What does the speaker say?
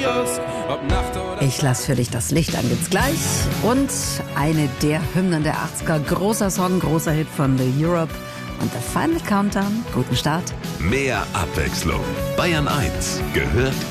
Kiosk, ob Nacht oder... Ich lass für dich das Licht an, gibt's gleich. Und eine der Hymnen der 80er, großer Song, großer Hit von The Europe. Und The Final Countdown, guten Start. Mehr Abwechslung. Bayern 1 gehört